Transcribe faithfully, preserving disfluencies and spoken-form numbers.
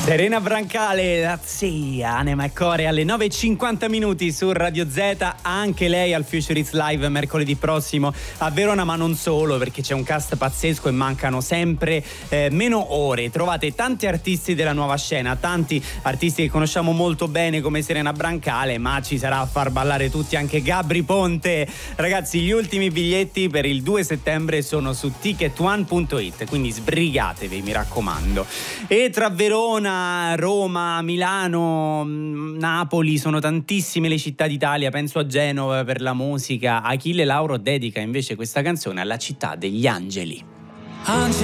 Serena Brancale, la zia Anima e Core alle nove e cinquanta minuti su Radio Z, anche lei al Future Hits Live mercoledì prossimo a Verona, ma non solo, perché c'è un cast pazzesco e mancano sempre eh, meno ore. Trovate tanti artisti della nuova scena, tanti artisti che conosciamo molto bene come Serena Brancale, ma ci sarà a far ballare tutti anche Gabry Ponte. Ragazzi, gli ultimi biglietti per il due settembre sono su ticket one punto it, quindi sbrigatevi, mi raccomando. E tra Verona, Roma, Milano, Napoli, sono tantissime le città d'Italia, penso a Genova per la musica. Achille Lauro dedica invece questa canzone alla città degli angeli. Angeli.